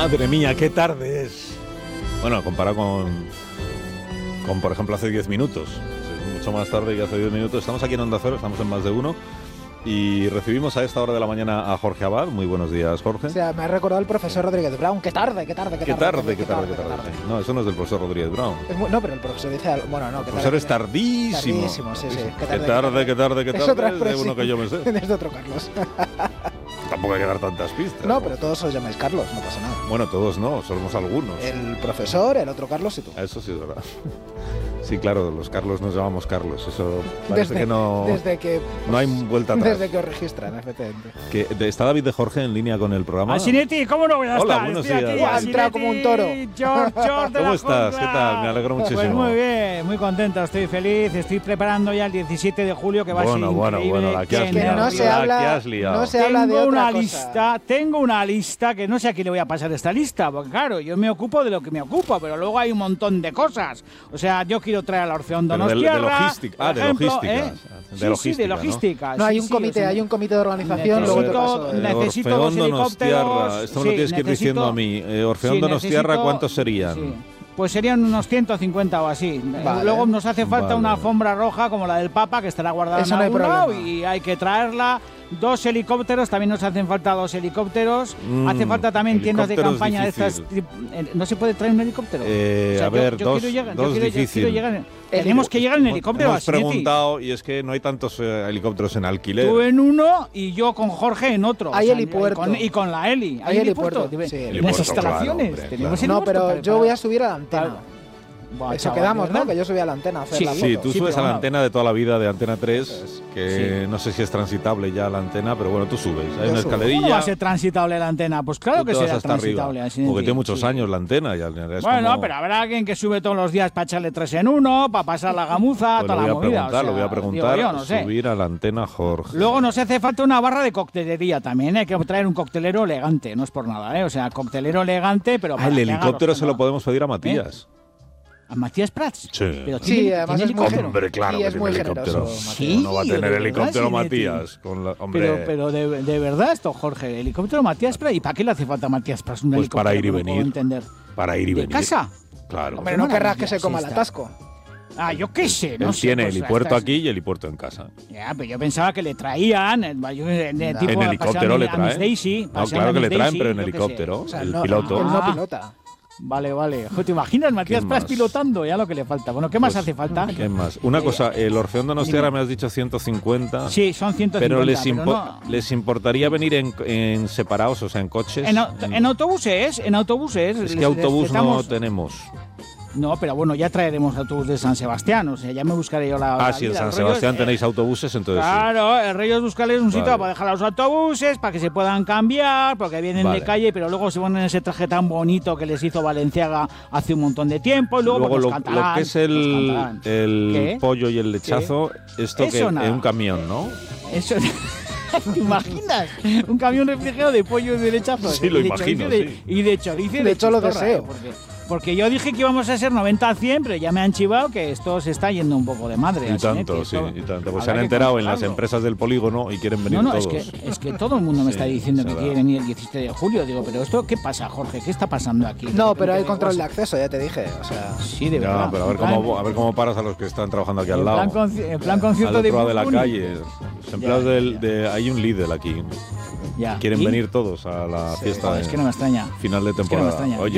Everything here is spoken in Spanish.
Madre mía, qué tarde es. Bueno, comparado con por ejemplo, hace 10 minutos. Es mucho más tarde que hace 10 minutos. Estamos aquí en Onda Cero, estamos en Más de Uno. Y recibimos a esta hora de la mañana a Jorge Abad. Muy buenos días, Jorge. O sea, me ha recordado el profesor Rodríguez Brown. ¡Qué tarde! No, eso no es del profesor Rodríguez Brown. No, pero el profesor dice... Bueno, no, el profesor es tardísimo. Tardísimo, sí. Qué tarde. Es otra expresión de uno que yo me sé. Es de otro Carlos. Tampoco hay que dar tantas pistas. No, pero todos os llamáis Carlos, no pasa nada. Bueno, todos no, somos algunos. El profesor, el otro Carlos y tú. Eso sí es verdad. Sí, claro, los Carlos nos llamamos Carlos. Eso parece que no... Desde que... No hay vuelta atrás. Desde que os registran, efectivamente. ¿Está David de Jorge en línea con el programa? Asinetti, ¿cómo no voy a estar? Hola, buenos días. Aquí, ha entrado como un toro. George ¿Cómo estás? ¿Qué tal? Me alegro muchísimo. Pues muy bien, muy contento, estoy feliz. Estoy preparando ya el 17 de julio, que va a ser increíble. Bueno, aquí has liado. No se habla de otra cosa. Tengo una lista que no sé a quién le voy a pasar esta lista, porque claro, yo me ocupo de lo que me ocupo, pero luego hay un montón de cosas. O sea, yo quiero traer a la Orfeón Donostiarra. De logística. De logística. No, hay un comité de organización. Necesito dos helicópteros. Esto me lo tienes que ir diciendo a mí. Orfeón Donostiarra, ¿cuántos serían? Sí. Pues serían unos 150 o así. Vale. Luego nos hace falta una alfombra roja como la del Papa, que estará guardada en algún lado, y hay que traerla. 2 helicópteros, también nos hacen falta 2 helicópteros. Hace falta también tiendas de campaña de estas. ¿No se puede traer un helicóptero? Dos difícil. Tenemos que llegar en helicóptero. Hemos preguntado y es que no hay tantos helicópteros en alquiler. Tú en uno y yo con Jorge en otro. Hay helipuerto. Y con la Heli. Hay helipuerto. Las instalaciones. Claro. No, pero yo voy a subir a la antena. Buah, eso quedamos, ¿no? Que yo subí a la antena a hacer la foto. Sí, tú subes a la antena de toda la vida de Antena 3, que no sé si es transitable ya la antena, pero bueno, tú subes. Hay una escalerilla. ¿Cómo va a ser transitable la antena? Pues claro que será transitable. Porque tiene muchos años la antena. Bueno, pero habrá alguien que sube todos los días para echarle 3 en 1, para pasar la gamuza, pues toda la movida. Lo voy a preguntar, yo no sé. Subir a la antena, Jorge. Luego nos hace falta una barra de coctelería también, hay que traer un coctelero elegante, no es por nada, ¿eh? O sea, coctelero elegante, pero... el helicóptero se lo podemos pedir a Matías. ¿A Matías Prats? Sí. Pero sí, además es muy generoso. Hombre, claro que tiene helicóptero. Sí, no va a tener helicóptero Matías. Pero de verdad esto, Jorge, helicóptero Matías Prats. ¿Y para qué le hace falta a Matías Prats un helicóptero? Para ir y venir. Entender. Para ir y venir. ¿De casa? Claro. Hombre, no querrás que se coma el atasco. Yo qué sé, no Él sé. Tiene helipuerto aquí y helipuerto en casa. Ya, pero yo pensaba que le traían. En helicóptero le traen. No, claro que le traen, pero en helicóptero. El piloto. Él no pilota. Vale. ¿Te imaginas Matías Prats pilotando? Ya lo que le falta. Bueno, ¿qué más hace falta? ¿Qué más? Una cosa, el Orfeón Donostiarra me has dicho 150. Sí, son 150. Pero les importaría venir en separados, o sea, en coches. En autobuses. Es que autobús no tenemos. No, pero bueno, ya traeremos autobús de San Sebastián, o sea, ya me buscaré yo la si en San Sebastián tenéis autobuses, entonces claro, el rollo es buscarles un sitio para dejar los autobuses, para que se puedan cambiar, porque vienen de calle, pero luego se ponen ese traje tan bonito que les hizo Valenciaga hace un montón de tiempo, y luego pues, lo que es el pollo y el lechazo, esto que es un camión, ¿no? Eso... ¿Te imaginas? Un camión refrigerado de pollo y de lechazo. Sí, lo imagino, y de chorizo. De hecho, lo deseo. Porque yo dije que íbamos a ser 90 a 100, pero ya me han chivado que esto se está yendo un poco de madre. Y tanto. Pues se han enterado en las empresas del polígono y quieren venir todos. Es que todo el mundo me está diciendo que quiere venir el 17 de julio. Digo, pero esto, ¿qué pasa, Jorge? ¿Qué está pasando aquí? No, pero hay control de acceso, ya te dije. O sea, sí, de verdad. Pero a ver cómo paras a los que están trabajando aquí al lado. En plan concierto al otro lado de la calle. Los empleados hay un Lidl aquí. Quieren venir todos a la fiesta es que no me extraña. Final de temporada. Oye,